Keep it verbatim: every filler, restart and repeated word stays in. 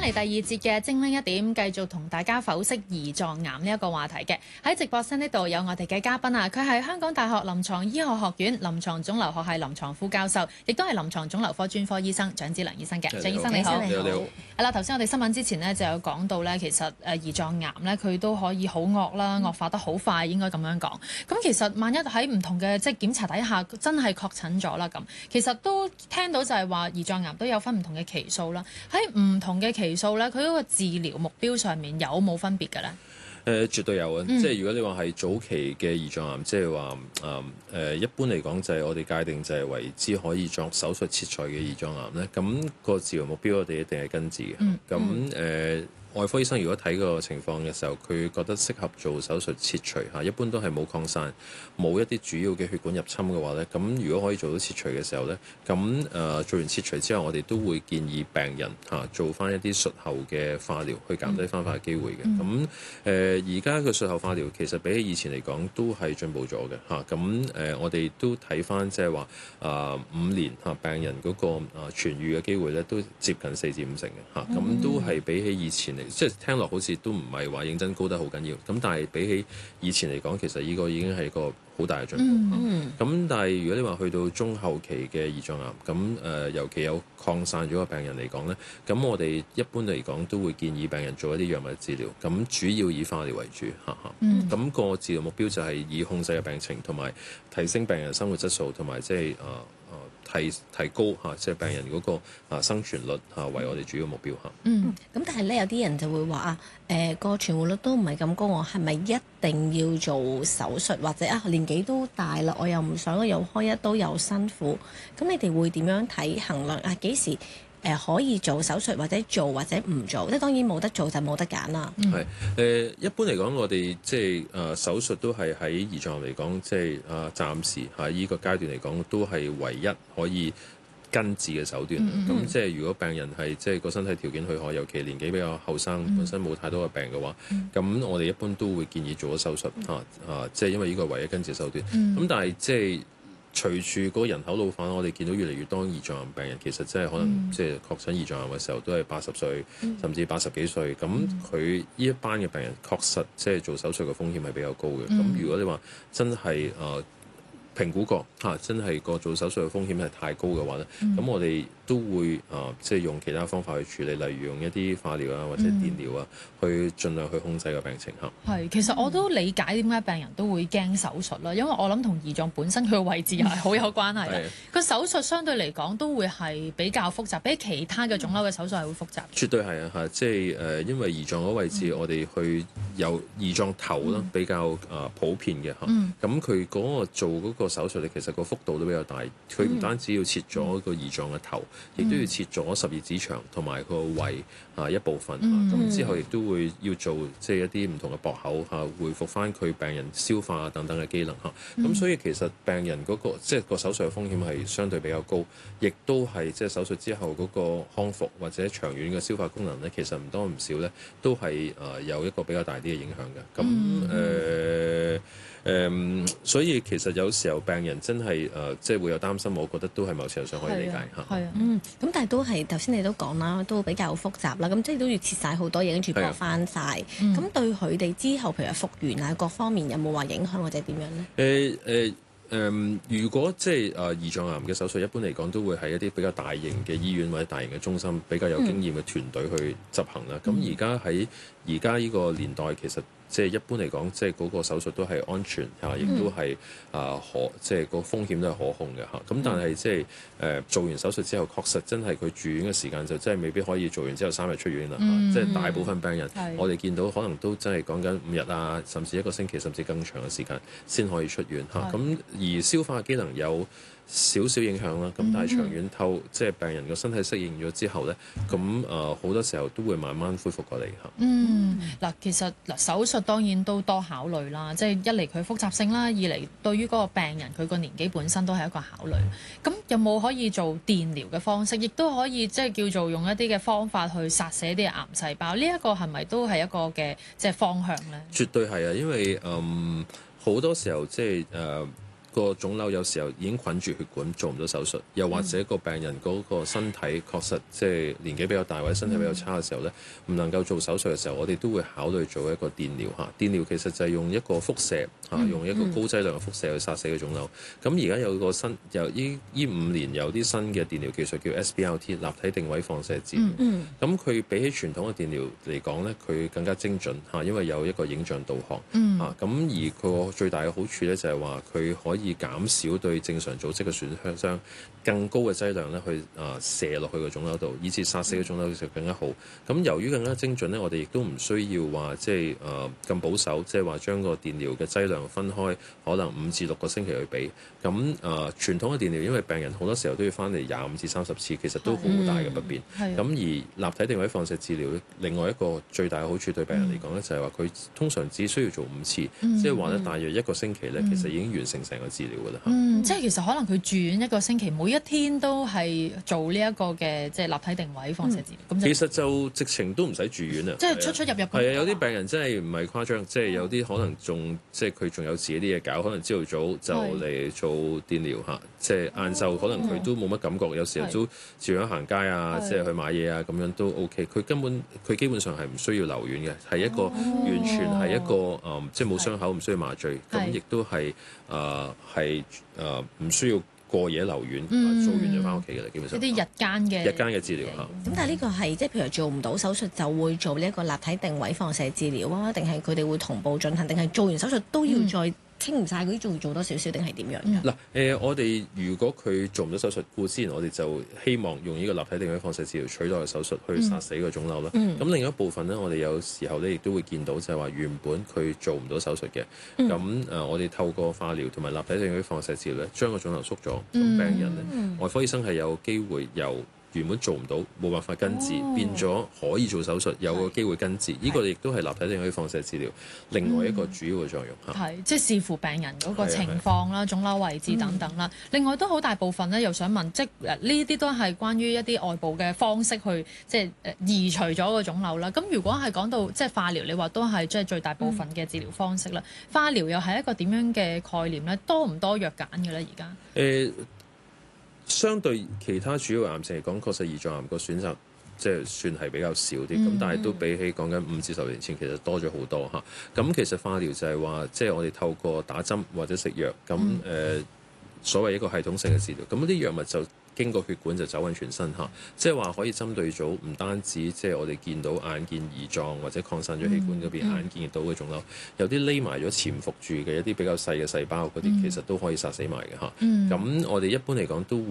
嚟第二節嘅精靈一點，繼續同大家剖析胰臟癌呢一個話題嘅。喺直播室呢度有我哋嘅嘉賓啊，佢係香港大學臨床醫學學院臨床腫瘤學系臨床副教授，亦都係臨床腫瘤科專科醫生蔣梓良醫生嘅。蔣醫生你好， 你好。 係啦，頭先我哋新聞之前呢就有講到咧，其實誒胰臟癌咧佢都可以好惡啦，惡化得好快，應該咁樣講。咁其實萬一喺唔同嘅即係檢查底下真係確診咗啦，咁其實都聽到就係話胰臟癌都有分唔同嘅期數啦，喺唔同嘅期數咧，佢嗰個治療目標上面有冇分別嘅咧？ 誒、呃、絕對有啊！嗯、即係如果你話係早期嘅胰臟癌，即係話誒誒一般嚟講就係我哋界定就係為之可以作手術切除嘅胰臟癌咧，咁、個治療目標我哋一定係根治嘅。咁誒、嗯呃、外科醫生如果睇個情況嘅時候，佢覺得適合做手術切除嚇，一般都係冇擴散、冇一啲主要嘅血管入侵嘅話咧，咁如果可以做到切除嘅時候咧，咁誒、呃、做完切除之後，我哋都會建議病人嚇、啊、做翻一啲術後嘅化療，去減低翻發嘅機會嘅。咁誒而家嘅術後化療其實比起以前嚟講都係進步咗嘅嚇。咁、啊、誒、呃、我哋都睇翻即係話誒五年嚇、啊、病人嗰、那個誒痊愈嘅機會咧，都接近四至五成嘅嚇。咁、啊、都係比起以前嚟，即係聽落好似都唔係話認真高得好緊要。咁但係比起以前嚟講，其實呢個已經係一個好大嘅進步。咁、嗯嗯、但係如果你話去到中後期嘅胰臟癌，咁誒、呃、尤其有擴散咗嘅病人嚟講咧，咁我哋一般嚟講都會建議病人做一啲藥物治療，咁主要以化療為主嚇嚇。咁、嗯、個治療目標就係以控制嘅病情，同埋提升病人生活質素，同埋即係誒誒提提高嚇即係病人嗰個啊生存率嚇為我哋主要目標嚇。 嗯，咁但係咧有啲人就會話啊，誒、呃、個存活率都唔係咁高，我係咪一定要做手術，或者啊年紀都大啦，我又唔想又開一刀又辛苦，咁你哋會點樣睇衡量啊幾時？誒、呃、可以做手術或者做或者唔做，即係當然冇得做就冇得揀啦。 係誒、呃、一般嚟講，我哋即係誒手術都係喺胰臟嚟講，即係啊暫時喺呢個階段嚟講，都係唯一可以根治嘅手段。咁、嗯嗯、即係如果病人係即係個身體條件許可，尤其年紀比較後生，嗯、本身冇太多嘅病嘅話，咁、嗯、我哋一般都會建議做咗手術嚇啊、啊！即係因為呢個係唯一根治手段。咁、嗯、但係即係。隨住嗰個人口老化，我哋見到越嚟越多胰臟癌病人，其實真係可能、嗯、即係確診胰臟癌嘅時候都係八十歲，嗯、甚至八十幾歲。咁佢呢一班嘅病人確實即係做手術嘅風險係比較高嘅。咁、嗯、如果你話真係誒，呃評估過嚇、啊，真係個做手術嘅風險係太高嘅話咧，咁、嗯、我哋都會啊，即係用其他方法去處理，例如用一啲化療啊或者電療啊，嗯、去盡量去控制個病情嚇。係， 其實我都理解點解病人都會驚手術啦，因為我諗同胰臟本身佢嘅位置又係好有關係嘅。個手術相對嚟講都會係比較複雜，比其他嘅腫瘤嘅手術係會複雜。 絕對係啊嚇，即係誒、呃，因為胰臟嗰位置、嗯、我哋去有胰臟頭啦，嗯、比較啊普遍嘅嚇。咁佢嗰個做嗰、嗰個個手術咧，其實個幅度都比較大。佢唔單止要切咗個胰臟嘅頭，亦、嗯、都要切咗十二指腸同埋個胃啊一部分。咁、嗯、之後亦都會要做即係一啲唔同嘅駁口嚇，恢復翻佢病人消化等等嘅機能嚇。咁、嗯、所以其實病人嗰、那個即係、就是、個手術嘅風險係相對比較高，亦都係即係手術之後嗰個康復或者長遠嘅消化功能咧，其實唔多唔少咧，都係誒有一個比較大啲嘅影響嘅。咁誒。嗯呃誒、嗯，所以其實有時候病人真係誒、呃，即係會有擔心，我覺得都係某程度上可以理解嚇。 係啊，啊嗯，咁但係都係頭先你都講啦，都比較複雜啦。咁即係都要切晒好多嘢，跟住駁翻晒。咁、嗯、對佢哋之後，譬如復原啊，各方面有冇話影響或者點樣咧？ 誒誒誒，如果即係誒胰臟癌嘅手術，一般嚟講都會喺一啲比較大型嘅醫院或者大型嘅中心，比較有經驗嘅團隊去執行啦。咁而家喺而家呢個年代，其實即係一般嚟講，即係嗰個手術都係安全嚇，亦都係啊可，即係個風險都係可控嘅嚇。咁但係即係誒做完手術之後，確實真係佢住院嘅時間就真係未必可以做完之後三日出院啦。嗯、即係大部分病人，嗯、我哋見到可能都真係講緊五日啊，甚至一個星期，甚至更長嘅時間先可以出院嚇。咁、嗯、而消化機能有少少影響啦，咁但係長遠透，嗯、即係病人個身體適應咗之後咧，咁誒好多時候都會慢慢恢復過嚟嚇。 嗯，嗱，其實嗱手術當然都多考慮啦，即係一嚟佢複雜性啦，二嚟對於嗰個病人佢個年紀本身都係一個考慮。咁有冇可以做電療嘅方式，亦都可以即係叫做用一啲嘅方法去殺死啲癌細胞？呢、這、一個係咪都係一個嘅即係方向咧？ 絕對係啊，因為嗯好多時候即係誒。 個腫瘤有時候已經捆住血管，做唔到手術，又或者個病人嗰個身體確實即係年紀比較大或者身體比較差嘅時候咧，唔能夠做手術嘅時候，我哋都會考慮做一個電療嚇。電療其實就係用一個輻射嚇，用一個高劑量嘅輻射去殺死個腫瘤。咁而家有個新有呢呢五年有啲新嘅電療技術叫 S B R T 立體定位放射治療。咁佢比起傳統嘅電療嚟講咧，佢更加精準嚇，因為有一個影像導航嚇。咁而佢個最大嘅好處咧就係話佢可以減少對正常組織嘅損傷，更高嘅劑量咧去啊射落去個腫瘤度，以致殺死個腫瘤就更加好。咁由於更加精準咧，我哋亦都唔需要話即係誒咁保守，即係話將個電療嘅劑量分開，可能五至六個星期去俾。咁誒、呃、傳統嘅電療，因為病人好多時候都要翻嚟廿五至三十次，其實都好大嘅不便。咁、嗯、而立體定位放射治療，另外一個最大嘅好處對病人嚟講咧，就係話佢通常只需要做五次，即係話咧大約一個星期咧，其實已經完成成個治療㗎啦。 嗯，即係其實可能佢住院一個星期，每一天都係做呢一個嘅即係立體定位放射治療。咁、嗯、 其實就直情都唔使住院啊。 即係出出入入。 係啊，有啲病人真係唔係誇張，即係有啲可能仲即係佢仲有自己啲嘢搞，可能朝頭早就嚟做電療嚇，即係晏晝可能佢都冇乜感覺，有時候都照樣行街啊，即係去買嘢啊，咁樣都 OK。佢根本佢基本上係唔需要留院嘅，係一個完全係一個誒、嗯，即係冇傷口，唔需要麻醉，咁亦都係誒係誒唔需要過夜留院，嗯、做完就翻屋企嘅啦，基本上。一啲日間嘅日間嘅治療嚇。 咁但係呢個係即係譬如做唔到手術就會做呢一個立體定位放射治療啊，定係佢哋會同步進行，定係做完手術都要再、嗯？傾唔晒嗰啲，仲要做多少少定係點樣㗎？嗱，誒、 呃，我哋如果佢做唔到手術，故之前我哋就希望用呢個立體定位放射治療取代個手術去殺死個腫瘤啦。咁、嗯、另一部分咧，我哋有時候咧亦都會見到就係話原本佢做唔到手術嘅，咁誒、嗯呃，我哋透過化療同埋立體定位放射治療咧，將個腫瘤縮咗，咁、嗯、病人咧，嗯、外科醫生係有機會由原本做唔到，冇辦法根治，哦、變咗可以做手術，有個機會根治。呢是個亦都係立體定位放射治療另外一個主要嘅作用嚇。係、嗯，即係視乎病人嗰個情況啦、腫瘤位置等等啦。嗯、另外都好大部分咧，又想問，即係呢啲都係關於一啲外部嘅方式去即係誒移除咗個腫瘤啦。咁如果係講到即係化療，你話都係即係最大部分嘅治療方式啦。嗯、化療又係一個點樣嘅概念咧？多唔多藥揀嘅咧？而家誒。相對其他主要癌症嚟講，確實胰臟癌個選擇即係算係比較少啲，咁、嗯、但係都比起講緊五至十年前，其實多咗好多嚇。咁其實化療就係話，即係我哋透過打針或者食藥，咁誒、嗯呃、所謂一個系統性嘅治療，咁啲藥物就經過血管就走勻全身嚇，即係話可以針對咗唔單止即係我哋見到眼見胰臟或者擴散咗器官嗰邊、嗯、眼見到嘅腫瘤，有啲匿埋咗潛伏住嘅一啲比較細嘅細胞嗰啲，嗯、其實都可以殺死埋嘅嚇。咁、嗯、我哋一般嚟講都